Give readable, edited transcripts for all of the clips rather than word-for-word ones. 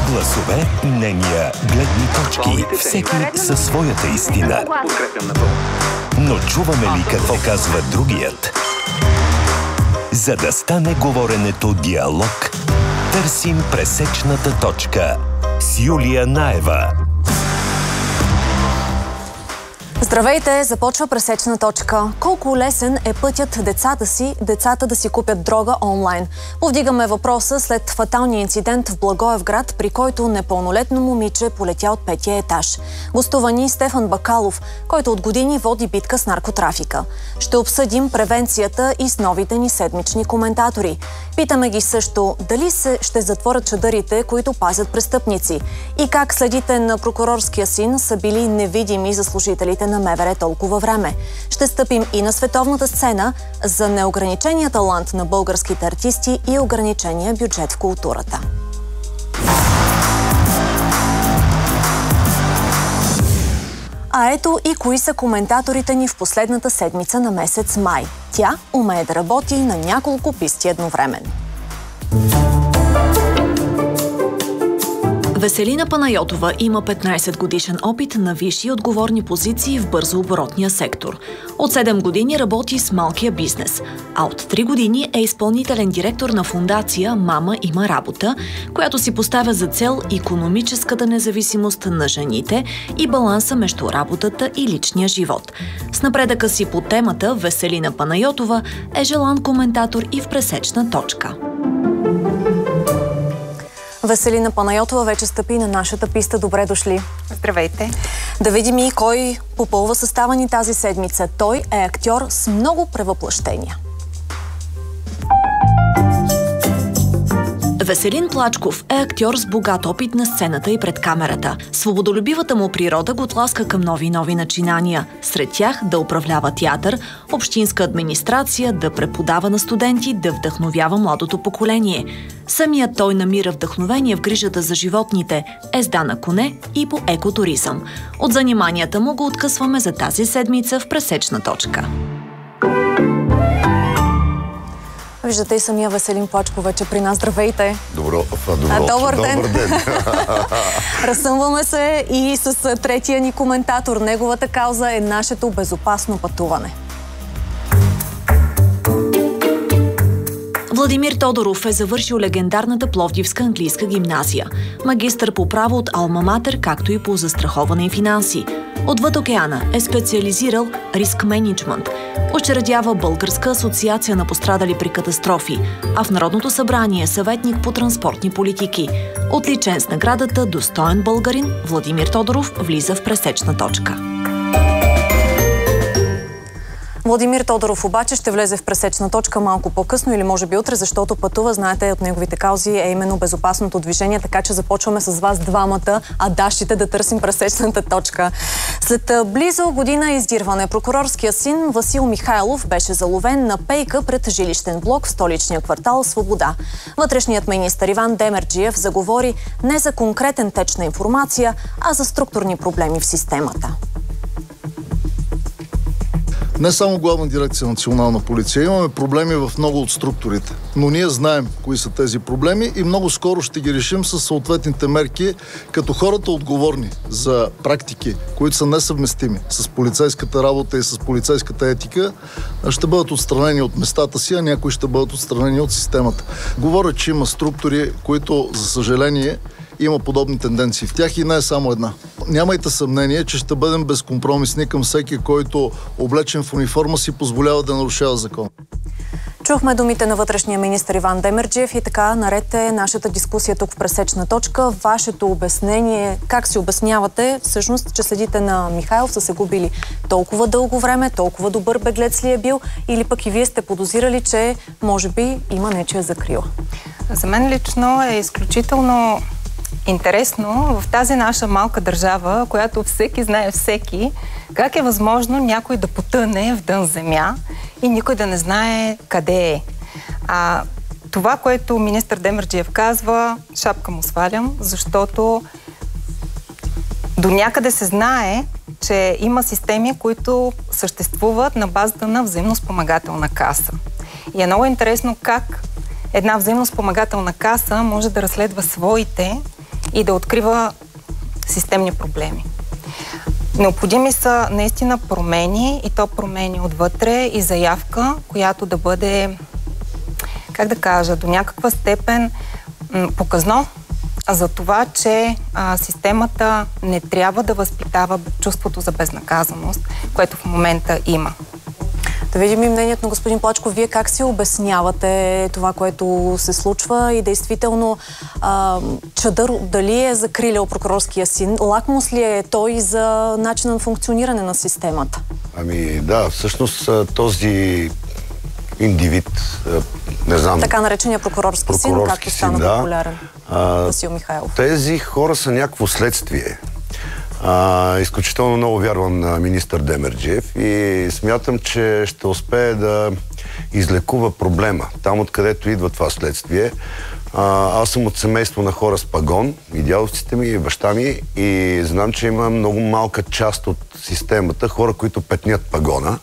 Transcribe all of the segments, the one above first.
Гласове, мнения, гледни точки, всеки със своята истина. Но чуваме ли какво казва другият? За да стане говоренето диалог, търсим пресечната точка с Юлия Наева. Здравейте! Започва пресечна точка. Колко лесен е пътят децата да си купят дрога онлайн? Повдигаме въпроса след фаталния инцидент в Благоевград, при който непълнолетно момиче полетя от 5-я етаж. Гостува ни Стефан Бакалов, който от години води битка с наркотрафика. Ще обсъдим превенцията и с новите ни седмични коментатори. Питаме ги също дали ще затворят чадърите, които пазят престъпници, и как следите на прокурорския син са били невидими за служителите на МВР толкова време. Ще стъпим и на световната сцена за неограничения талант на българските артисти и ограничения бюджет в културата. А ето и кои са коментаторите ни в последната седмица на месец май. Тя умее да работи на няколко писти едновременно. Веселина Панайотова има 15 годишен опит на висши отговорни позиции в бързооборотния сектор. От 7 години работи с малкия бизнес, а от 3 години е изпълнителен директор на фондация «Мама има работа», която си поставя за цел икономическата независимост на жените и баланса между работата и личния живот. С напредъка си по темата Веселина Панайотова е желан коментатор и в пресечна точка. Веселина Панайотова вече стъпи на нашата писта. Добре дошли! Здравейте! Да видим и кой попълва състава ни тази седмица. Той е актьор с много превъплъщения. Веселин Плачков е актьор с богат опит на сцената и пред камерата. Свободолюбивата му природа го тласка към нови начинания. Сред тях да управлява театър, общинска администрация, да преподава на студенти, да вдъхновява младото поколение. Самият той намира вдъхновение в грижата за животните, езда на коне и по екотуризъм. От заниманията му го откъсваме за тази седмица в пресечна точка. Виждате и самия Веселин Плачков вече при нас. Здравейте! Добър ден! Разсъмваме се и с третия ни коментатор. Неговата кауза е нашето безопасно пътуване. Владимир Тодоров е завършил легендарната Пловдивска английска гимназия. Магистър по право от Алма Матер, както и по застраховане и финанси. Отвъд океана е специализирал риск мениджмънт. Учредява Българска асоциация на пострадали при катастрофи, а в Народното събрание е съветник по транспортни политики. Отличен с наградата Достоен българин, Владимир Тодоров влиза в пресечна точка. Владимир Тодоров обаче ще влезе в пресечна точка малко по-късно или може би утре, защото пътува, знаете, от неговите каузи е именно безопасното движение, така че започваме с вас двамата, адашите, да търсим пресечната точка. След близо година издирване, прокурорския син Васил Михайлов беше заловен на пейка пред жилищен блок в столичния квартал Свобода. Вътрешният министър Иван Демерджиев заговори не за конкретен теч на информация, а за структурни проблеми в системата. Не само Главна дирекция Национална полиция. Имаме проблеми в много от структурите. Но ние знаем кои са тези проблеми и много скоро ще ги решим с съответните мерки, като хората отговорни за практики, които са несъвместими с полицейската работа и с полицейската етика, ще бъдат отстранени от местата си, а някои ще бъдат отстранени от системата. Говоря, че има структури, които, за съжаление, има подобни тенденции в тях и не е само една. Нямайте съмнение, че ще бъдем безкомпромисни към всеки, който облечен в униформа си позволява да нарушава закон. Чухме думите на вътрешния министър Иван Демерджиев и така наред е нашата дискусия тук в пресечна точка. Вашето обяснение, как си обяснявате всъщност, че следите на Михайлов, са се губили толкова дълго време, толкова добър беглец ли е бил, или пък и вие сте подозирали, че може би има нечия закрила? За мен лично е изключително интересно в тази наша малка държава, която всеки знае всеки, как е възможно някой да потъне в дън земя и никой да не знае къде е. Това, което министър Демерджиев казва, шапка му свалям, защото до някъде се знае, че има системи, които съществуват на базата на взаимно-спомагателна каса. И е много интересно как една взаимно-спомагателна каса може да разследва своите и да открива системни проблеми. Необходими са наистина промени, и то промени отвътре, и заявка, която да бъде, как да кажа, до някаква степен показно за това, че системата не трябва да възпитава чувството за безнаказаност, което в момента има. Да видим и мнението на господин Плачков. Вие как си обяснявате това, което се случва и действително Чадър дали е закрилял прокурорския син? Лакмус ли е той за начина на функциониране на системата? Ами да, всъщност този индивид, не знам... Така наречения прокурорски син, както стана популярен Васил Михайлов. Тези хора са някакво следствие. Изключително много вярвам на министър Демерджиев и смятам, че ще успее да излекува проблема. Там, откъдето идва това следствие. Аз съм от семейство на хора с пагон, и дядовците ми, и баща ми, и знам, че има много малка част от системата, хора, които петнят пагона.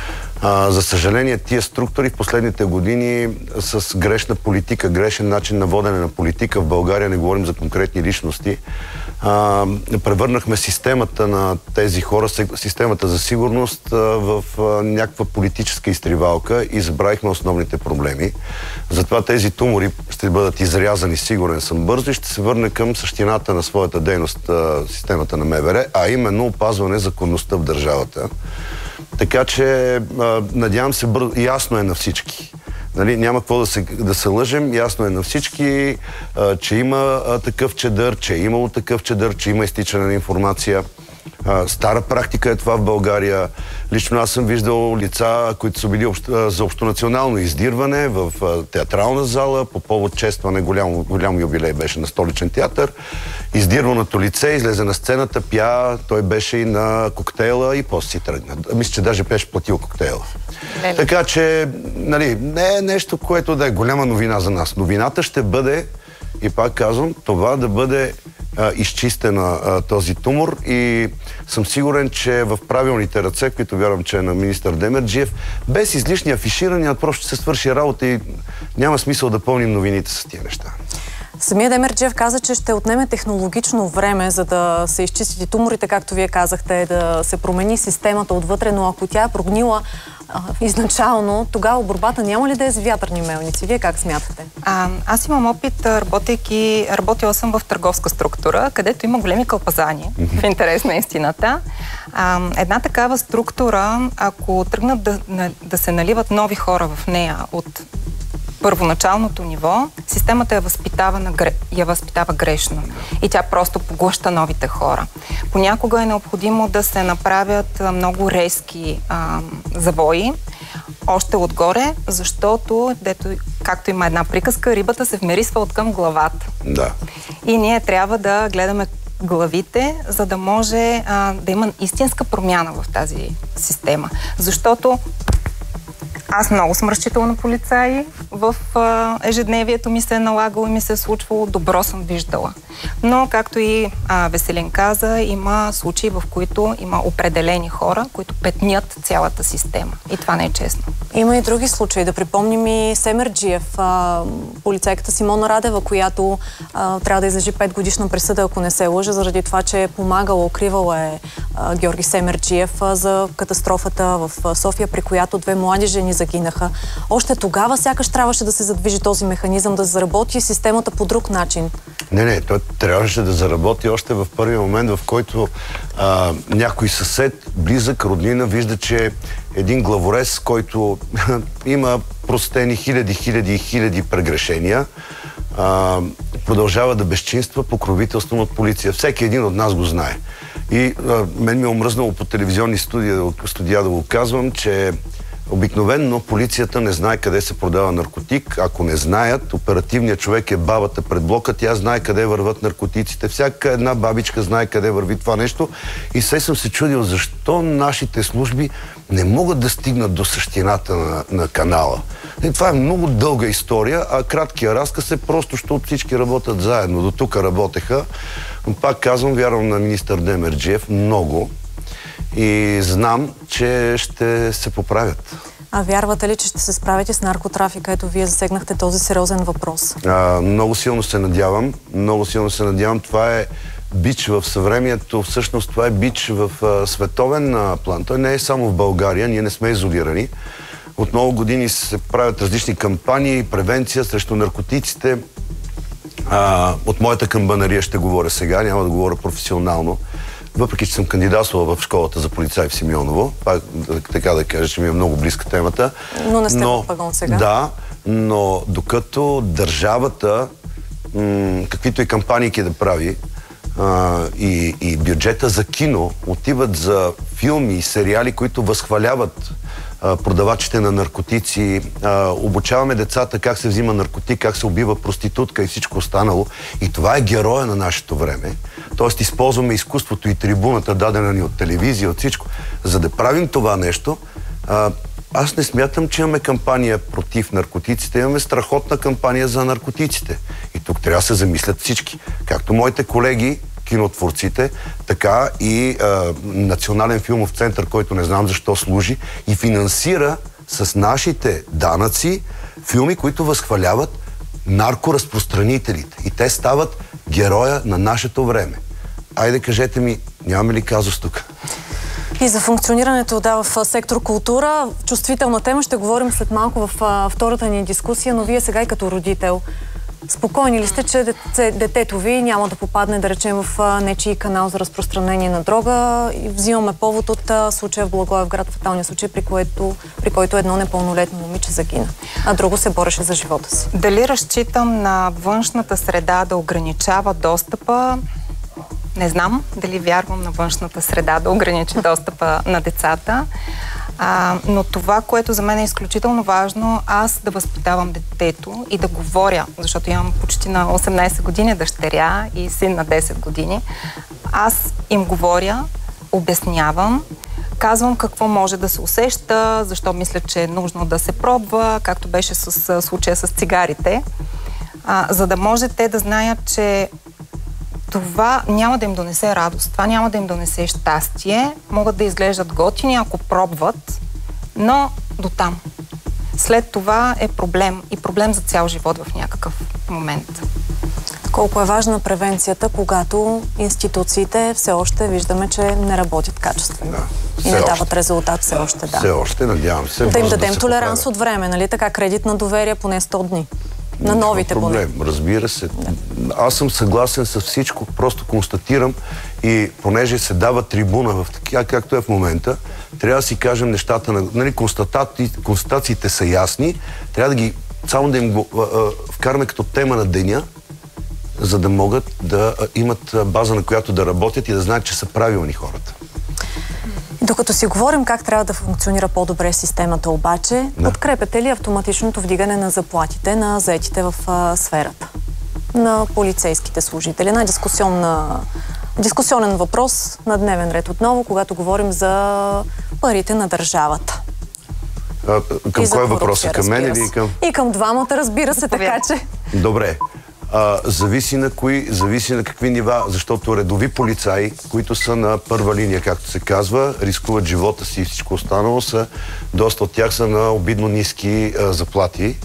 За съжаление, тия структури в последните години с грешна политика, грешен начин на водене на политика в България, не говорим за конкретни личности, превърнахме системата на тези хора, системата за сигурност в някаква политическа изтривалка и забравихме основните проблеми. Затова тези тумори ще бъдат изрязани, сигурен съм, бързо и ще се върне към същината на своята дейност системата на МВР, а именно опазване законността в държавата. Така че, надявам се, ясно е на всички. Нали, няма какво да се лъжем, ясно е на всички, че има такъв чадър, че е имало такъв чадър, че има изтичане на информация. Стара практика е това в България. Лично аз съм виждал лица, които са били за общонационално издирване в театрална зала, по повод честване, голям юбилей беше на Столичен театър. Издирваното лице излезе на сцената, пя, той беше и на коктейла и после си тръгна. Мисля, че даже беше платил коктейла. Така че, нали, не е нещо, което да е голяма новина за нас. Новината ще бъде, и пак казвам, това да бъде изчистена този тумор и съм сигурен, че в правилните ръце, които вярвам, че е на министър Демерджиев, без излишни афиширания, просто ще се свърши работа и няма смисъл да пълним новините с тия неща. Самия Демерджиев каза, че ще отнеме технологично време, за да се изчистят и туморите, както вие казахте, да се промени системата отвътре, но ако тя е прогнила изначално, тогава борбата няма ли да е с вятърни мелници? Вие как смятате? Аз имам опит, работила съм в търговска структура, където има големи кълпазани, в интерес на истината. Една такава структура, ако тръгнат да се наливат нови хора в нея от първоначалното ниво, системата я възпитава грешно и тя просто поглъща новите хора. Понякога е необходимо да се направят много резки завои, още отгоре, защото, както има една приказка, рибата се вмерисва от към главата. Да. И ние трябва да гледаме главите, за да може да има истинска промяна в тази система. Защото аз много съм разчитала на полицаи. В ежедневието ми се е налагало и ми се е случвало. Добро съм виждала. Но, както и Веселин каза, има случаи, в които има определени хора, които петнят цялата система. И това не е честно. Има и други случаи. Да припомним и Семерджиев, полицайката Симона Радева, която трябва да излежи 5-годишна присъда, ако не се лъжа, заради това, че е помагала, укривала е Георги Семерджиев за катастрофата в София, при която 2 млади жени загинаха. Още тогава сякаш трябваше да се задвижи този механизъм, да заработи системата по друг начин. Не, той трябваше да заработи още в първия момент, в който някой съсед, близък, роднина, вижда, че един главорез, който има простени хиляди прегрешения, продължава да безчинства покровителством от полиция. Всеки един от нас го знае. И мен ми е омръзнало по телевизионни студия да го казвам, че обикновено полицията не знае къде се продава наркотик. Ако не знаят, оперативният човек е бабата пред блока, тя знае къде върват наркотиците. Всяка една бабичка знае къде върви това нещо. И сега съм се чудил защо нашите служби не могат да стигнат до същината на канала. И това е много дълга история, а краткия разказ е просто, защото всички работят заедно. До тук работеха. Но пак казвам, вярвам на министър Демерджиев много. И знам, че ще се поправят. А вярвате ли, че ще се справите с наркотрафика? Ето, вие засегнахте този сериозен въпрос. Много силно се надявам. Много силно се надявам. Това е бич в съвремието. Всъщност това е бич в световен план. Той не е само в България. Ние не сме изолирани. От много години се правят различни кампании, превенция срещу наркотиците. От моята камбанария ще говоря сега, няма да говоря професионално. Въпреки че съм кандидатствал в школата за полицай в Симеоново, така да кажа, че ми е много близка темата. Но не сте в пагон сега. Да, но докато държавата, каквито и кампании да прави, и бюджета за кино отиват за филми и сериали, които възхваляват продавачите на наркотици, обучаваме децата как се взима наркотик, как се убива проститутка и всичко останало. И това е героя на нашето време. Тоест използваме изкуството и трибуната, дадена ни от телевизия, от всичко. За да правим това нещо, аз не смятам, че имаме кампания против наркотиците, имаме страхотна кампания за наркотиците. И тук трябва да се замислят всички. Както моите колеги, кинотворците, така и Национален филмов център, който не знам защо служи и финансира с нашите данъци филми, които възхваляват наркоразпространителите. И те стават героя на нашето време. Айде, кажете ми, нямаме ли казус тук? И за функционирането в сектор култура, чувствителна тема, ще говорим след малко в втората ни дискусия, но вие сега и като родител, спокойни ли сте, че детето ви няма да попадне, да речем, в нечий канал за разпространение на дрога? И взимаме повод от случая в Благоевград, фаталния случай, при който едно непълнолетно момиче загина, а друго се бореше за живота си. Дали разчитам на външната среда да ограничава достъпа? Не знам дали вярвам на външната среда да ограничи достъпа на децата. Но това, което за мен е изключително важно, аз да възпитавам детето и да говоря, защото имам почти на 18 години дъщеря и син на 10 години. Аз им говоря, обяснявам, казвам какво може да се усеща, защо мисля, че е нужно да се пробва, както беше с случая с цигарите, за да може те да знаят, че това няма да им донесе радост, това няма да им донесе щастие, могат да изглеждат готини, ако пробват, но до там. След това е проблем и проблем за цял живот в някакъв момент. Колко е важна превенцията, когато институциите все още виждаме, че не работят качествено. Да, и не дават резултат все още, да. Все още, надявам се. Да им дадем толеранс от време, нали? Така, кредит на доверие поне 100 дни. На новите проблем, разбира се. Да. Аз съм съгласен с всичко, просто констатирам и понеже се дава трибуна в такива, както е в момента, трябва да си кажем нещата, нали, констатациите са ясни, трябва да ги, само да им го вкараме като тема на деня, за да могат да имат база, на която да работят и да знаят, че са правилни хората. Докато си говорим как трябва да функционира по-добре системата обаче, подкрепяте ли автоматичното вдигане на заплатите на заетите в сферата? На полицейските служители? На дискусионен въпрос на дневен ред отново, когато говорим за парите на държавата. Към кой въпрос? Към мен или към... И към двамата, разбира се, така че... Добре. Зависи на какви нива, защото редови полицаи, които са на първа линия, както се казва, рискуват живота си и всичко останало, доста от тях са на обидно ниски заплати.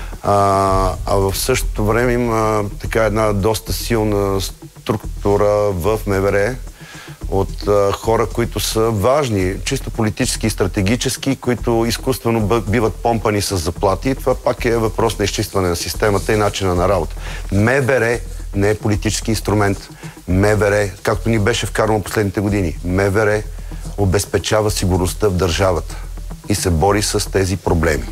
В същото време има така една доста силна структура в МВР от хора, които са важни, чисто политически и стратегически, които изкуствено биват помпани с заплати. Това пак е въпрос на изчистване на системата и начина на работа. МВР не е политически инструмент. МВР, както ни беше вкарано последните години, МВР обезпечава сигурността в държавата и се бори с тези проблеми.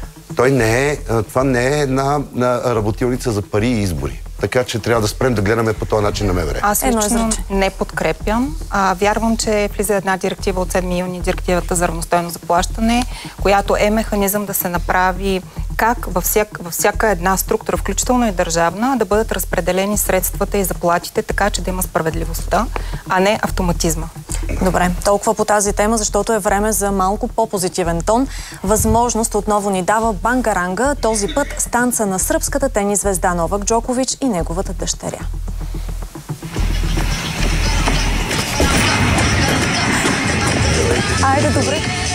Това не е една работилница за пари и избори. Така че трябва да спрем да гледаме по този начин на МВР. Аз лично не подкрепям. Вярвам, че влиза една директива от 7 юни, директивата за равностойно заплащане, която е механизъм да се направи как във всяка една структура, включително и държавна, да бъдат разпределени средствата и заплатите, така че да има справедливостта, а не автоматизма. Добре, толкова по тази тема, защото е време за малко по-позитивен тон. Възможност отново ни дава Бангаранга, този път с танца на сръбската тенис звезда Новак Джокович и неговата дъщеря. Айде, добре.